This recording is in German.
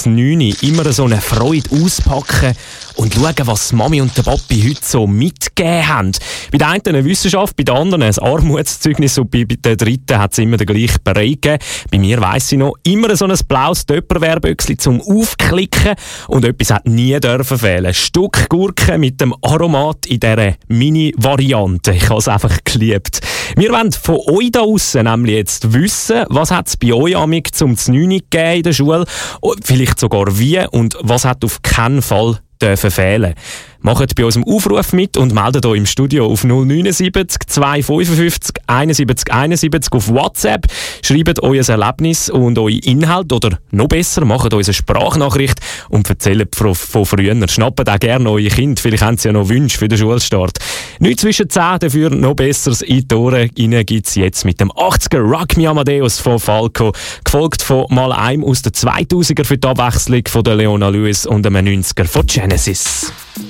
9 immer so eine Freude auspacken und schauen, was die Mami und der Papi heute so mitgegeben haben. Bei der einen eine Wissenschaft, bei der anderen ein Armutszeugnis und bei der dritten hat es immer den gleichen Brei gegeben. Bei mir weiss ich noch, immer so ein blaues Tupperware-Büchsli zum Aufklicken und etwas hat nie dürfen fehlen. Stück Gurke mit dem Aromat in dieser Mini-Variante. Ich habe es einfach geliebt. Wir wollen von euch da aussen nämlich jetzt wissen, was hat es bei euch amig zum 9 gegeben in der Schule, vielleicht sogar wie und was hat auf keinen Fall dürfen fehlen. Macht bei unserem Aufruf mit und meldet euch im Studio auf 079 255 71 71 auf WhatsApp. Schreibt euer Erlebnis und euren Inhalt oder noch besser, macht uns eine Sprachnachricht und erzählt von früher. Schnappt auch gerne eure Kinder, vielleicht haben sie ja noch Wünsche für den Schulstart. Nicht zwischen 10, dafür noch Besseres in die Ohren rein gibt's jetzt mit dem 80er Rock Me Amadeus von Falco, gefolgt von mal einem aus den 2000er für die Abwechslung von der Leona Lewis und einem 90er von Genesis.